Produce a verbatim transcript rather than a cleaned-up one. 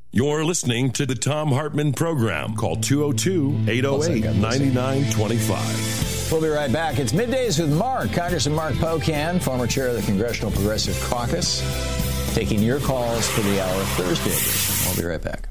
You're listening to the Thom Hartmann Program. Call two oh two, eight oh eight, nine nine two five. We'll be right back. It's Middays with Mark. Congressman Mark Pocan, former chair of the Congressional Progressive Caucus, taking your calls for the hour Thursday edition. We'll be right back.